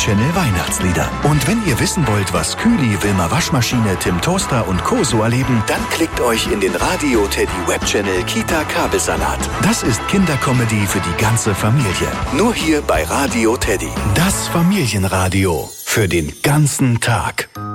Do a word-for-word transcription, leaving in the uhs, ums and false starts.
Webchannel Weihnachtslieder. Und wenn ihr wissen wollt, was Kühli, Wilma Waschmaschine, Tim Toaster und Co. so erleben, dann klickt euch in den Radio Teddy Webchannel Kita Kabelsalat. Das ist Kindercomedy für die ganze Familie. Nur hier bei Radio Teddy. Das Familienradio für den ganzen Tag.